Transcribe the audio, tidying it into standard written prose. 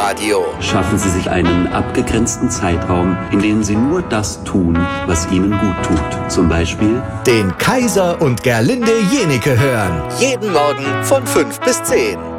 Radio. Schaffen Sie sich einen abgegrenzten Zeitraum, in dem Sie nur das tun, was Ihnen gut tut. Zum Beispiel den Kaiser und Gerlinde Jenike hören. Jeden Morgen von 5 bis 10.